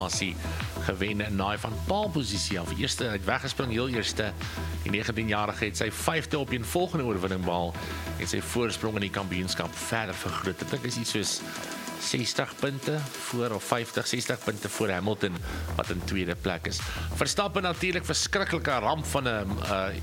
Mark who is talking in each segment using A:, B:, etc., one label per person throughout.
A: gewen in daai van paalposisie af. Eerste uit weggespring, heel eerste. Die 19-jarige het sy 5de op 'n volgende oorwinning behaal en sy voorsprong in die kampioenskap verder vergroot. Ek dink is iets soos 60 punte voor of 60 punte voor Hamilton wat in tweede plek is. Verstappen natuurlik verskriklike ramp van 'n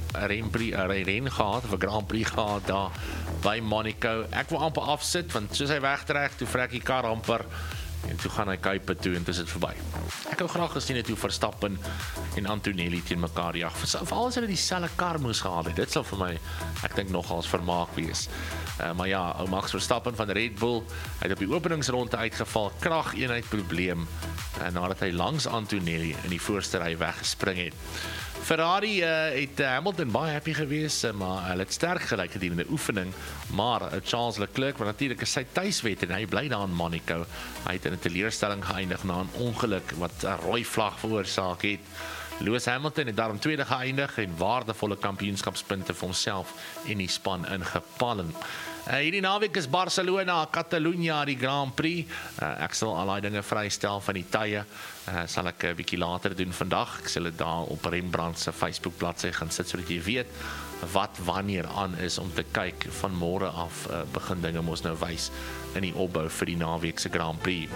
A: ren gehad, of 'n Grand Prix gehad daar by Monaco. Ek wil amper afsit want soos hy wegtrek, toe vrek die kar amper en toe gaan hy Kuipe toe en dit is verby. Ek wou graag gesien het hoe Verstappen en Antonelli teen mekaar jag. Veral as hulle dieselfde kar moes gehad het. Dit sal vir my, ek dink nogals vermaak wees. Maar ja, Max Verstappen van Red Bull, hy het op die openingsronde uitgeval, krageenheid probleem, nadat hy langs Antonelli in die voorste ry weggespring het. Ferrari het Hamilton baie happy gewees, maar hulle het sterk gelyk gedurende die oefening, maar Charles Leclerc, wat natuurlik is sy tuiswet en hy bly daar in Monaco, hy het in 'n teleurstelling geëindig na 'n ongeluk wat 'n rooi vlag veroorsaak het. Lewis Hamilton het daarom tweede geëindig en waardevolle kampioenskapspunte vir homself en die span ingepalm. Hierdie naweek is Barcelona, Catalunya die Grand Prix. Ek sal al daai dinge vrystel van die tye. Sal ek 'n bietjie later doen vandag. Ek sal dit daar op Rembrandt se Facebook bladsy gaan sit sodat jy weet wat wanneer aan is om te kyk. Van môre af begin dinge mos nou wys in die opbou vir die naweek se Grand Prix.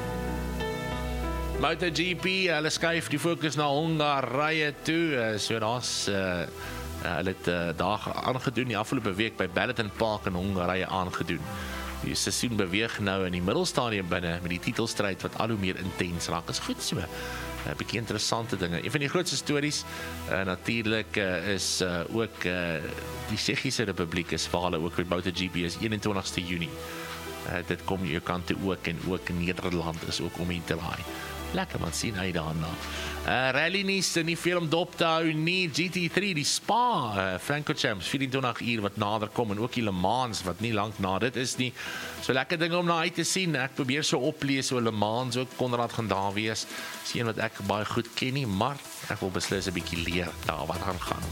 A: MotoGP, hulle skuif die fokus na Hongarije toe. So daar's hulle het daar aangedoen die afgelope week by Balloton Park in Hongarije aangedoen. Die seisoen beweeg nou in die middelstadium binne met die titelstryd wat al hoe meer intens raak. Is goed so. 'n bietjie interessante dinge. Een van die grootste stories natuurlik is ook die Tsjechiese Republiek is vir hulle ook met MotoGP is 21ste Junie. Dit kom jou kant toe ook en ook Nederland is ook om in te laai. Lekker man, sien hy daarna. Rally nuus, nie veel om dop te hou nie. GT3, die Spa, Francorchamps, 24 uur wat nader kom en ook die Le Mans wat nie lank na dit is nie. So lekker dinge om na uit te sien. Ek probeer so oplees oor Le Mans, ook Konrad gaan daar wees. Dis een wat ek baie goed ken nie, maar ek wil beslis 'n bietjie leer daar wat gaan.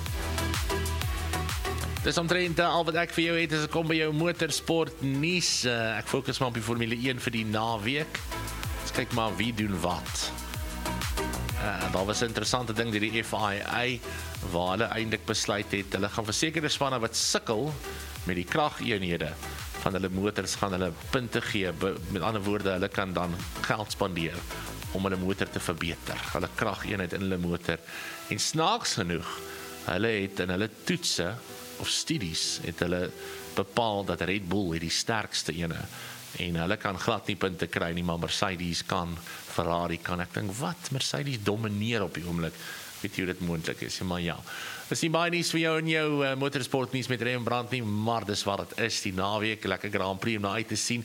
A: Dis omtrent al wat ek vir jou het as ek kom by jou motorsport nuus. Ek fokus maar op die Formule 1 vir die naweek. Kyk maar wie doen wat. Daar was 'n interessante ding deur die FIA waar hulle eintlik besluit het hulle gaan versekerde spanne wat sukkel met die krageenhede van hulle motors gaan hulle punte gee. Met ander woorde, hulle kan dan geld spandeer om hulle motor te verbeter. Hulle krageenheid in hulle motor. En snaaks genoeg, hulle het in hulle toetse of studies het hulle bepaal dat Red Bull die sterkste ene en hulle kan glad nie punte kry nie, maar Mercedes kan, Ferrari kan. Ek dink, wat? Mercedes domineer op die oomblik. Weet jy hoe dit moontlik is? Maar ja, dis nie baie nuus vir jou en jou motorsport nuus met Rembrandt nie, maar dis wat dit is, die naweek, lekker Grand Prix om na uit te sien.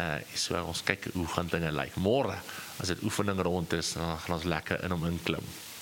A: So ons kyk hoe gaan dinge lyk. Môre, as dit oefening rond is, dan gaan ons lekker in hom inklim.